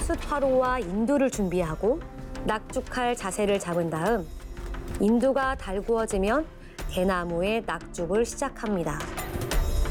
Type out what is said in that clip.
숯화로와 인두를 준비하고 낙죽할 자세를 잡은 다음 인두가 달구어지면 대나무에 낙죽을 시작합니다.